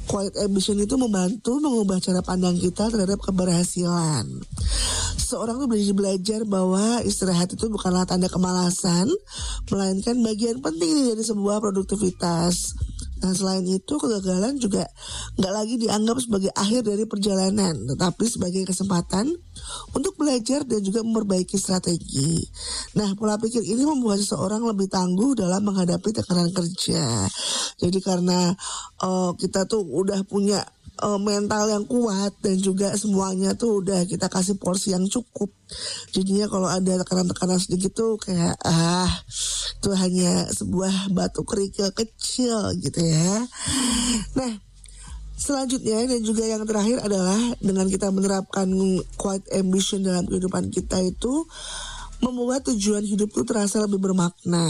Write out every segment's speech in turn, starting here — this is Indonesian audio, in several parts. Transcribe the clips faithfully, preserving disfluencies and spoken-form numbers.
quiet ambition itu membantu mengubah cara pandang kita terhadap keberhasilan. Seorang tuh belajar belajar bahwa istirahat itu bukanlah tanda kemalasan, melainkan bagian penting dari sebuah produktivitas. Nah, selain itu kegagalan juga nggak lagi dianggap sebagai akhir dari perjalanan, tetapi sebagai kesempatan untuk belajar dan juga memperbaiki strategi. Nah, pola pikir ini membuat seseorang lebih tangguh dalam menghadapi tekanan kerja. Jadi karena uh, kita tuh udah punya uh, mental yang kuat dan juga semuanya tuh udah kita kasih porsi yang cukup. Jadinya kalau ada tekanan-tekanan sedikit tuh kayak ah itu hanya sebuah batu kerikil kecil gitu ya. Nah, selanjutnya dan juga yang terakhir adalah dengan kita menerapkan quiet ambition dalam kehidupan kita itu membuat tujuan hidup itu terasa lebih bermakna.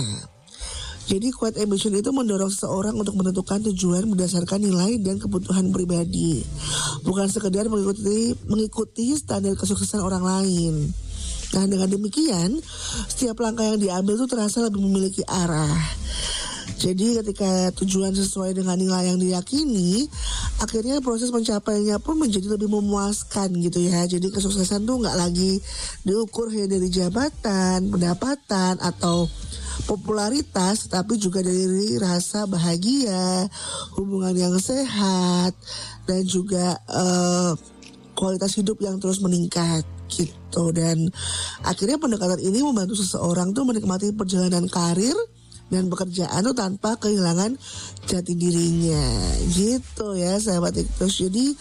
Jadi quiet ambition itu mendorong seseorang untuk menentukan tujuan berdasarkan nilai dan kebutuhan pribadi, bukan sekedar mengikuti mengikuti standar kesuksesan orang lain. Nah, dengan demikian setiap langkah yang diambil itu terasa lebih memiliki arah. Jadi ketika tujuan sesuai dengan nilai yang diyakini, akhirnya proses mencapainya pun menjadi lebih memuaskan gitu ya. Jadi kesuksesan tuh nggak lagi diukur hanya dari jabatan, pendapatan atau popularitas, tapi juga dari rasa bahagia, hubungan yang sehat, dan juga uh, kualitas hidup yang terus meningkat gitu. Dan akhirnya pendekatan ini membantu seseorang tuh menikmati perjalanan karir dan pekerjaan tuh tanpa kehilangan jati dirinya gitu ya sahabat Iktus. Jadi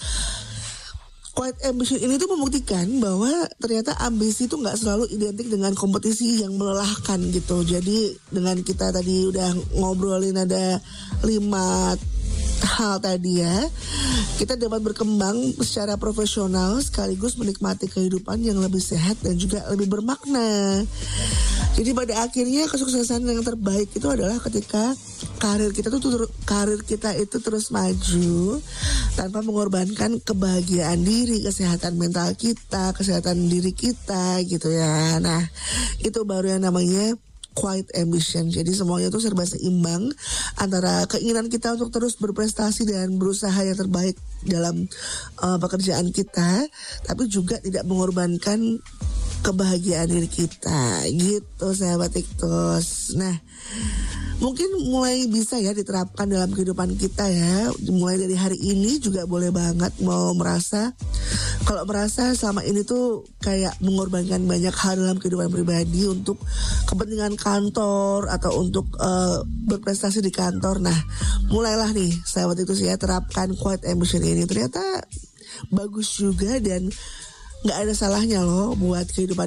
quiet ambition ini tuh membuktikan bahwa ternyata ambisi itu nggak selalu identik dengan kompetisi yang melelahkan gitu. Jadi dengan kita tadi udah ngobrolin ada lima hal tadi ya, kita dapat berkembang secara profesional sekaligus menikmati kehidupan yang lebih sehat dan juga lebih bermakna. Jadi pada akhirnya kesuksesan yang terbaik itu adalah ketika karir kita tuh karir kita itu terus maju tanpa mengorbankan kebahagiaan diri, kesehatan mental kita, kesehatan diri kita gitu ya. Nah, itu baru yang namanya quiet ambition. Jadi semuanya itu serba seimbang antara keinginan kita untuk terus berprestasi dan berusaha yang terbaik dalam uh, pekerjaan kita, tapi juga tidak mengorbankan kebahagiaan diri kita gitu sahabat Iktus. Nah, mungkin mulai bisa ya diterapkan dalam kehidupan kita ya. Mulai dari hari ini juga boleh banget mau merasa, kalau merasa selama ini tuh kayak mengorbankan banyak hal dalam kehidupan pribadi untuk kepentingan kantor atau untuk uh, berprestasi di kantor. Nah, mulailah nih sahabat Iktus ya, terapkan quiet ambition ini. Ternyata bagus juga dan nggak ada salahnya loh buat kehidupan